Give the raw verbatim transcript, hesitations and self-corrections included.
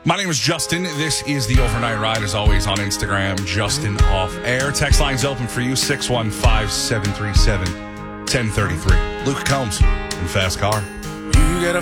My name is Justin. This is the Overnight Ride, as always, on Instagram, Justin Off Air. Text line's open for you, six one five, seven three seven, one zero three three. Luke Combs in Fast Car.